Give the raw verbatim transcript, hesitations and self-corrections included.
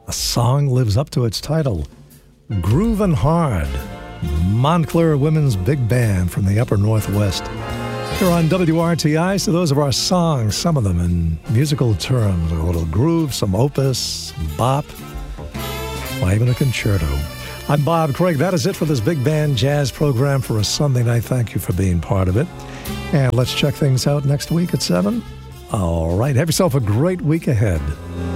A song lives up to its title, Groovin' Hard, Montclair Women's Big Band from the Upper Northwest. Here on W R T I, so those are our songs, some of them in musical terms, a little groove, some opus, some bop, or even a concerto. I'm Bob Craig. That is it for this big band jazz program for a Sunday night. Thank you for being part of it. And let's check things out next week at seven. All right. Have yourself a great week ahead.